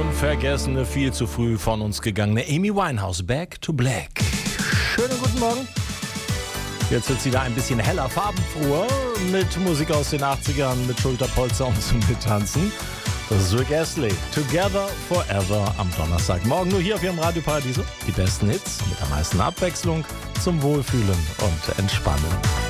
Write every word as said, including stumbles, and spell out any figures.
unvergessene, viel zu früh von uns gegangene Amy Winehouse, Back to Black. Schönen guten Morgen. Jetzt wird es wieder ein bisschen heller, farbenfroher, mit Musik aus den achtzigern, mit Schulterpolster und zum Mittanzen. Das ist Rick Astley, Together Forever am Donnerstagmorgen. Nur hier auf Ihrem Radio Paradiso. Die besten Hits mit der meisten Abwechslung zum Wohlfühlen und Entspannen.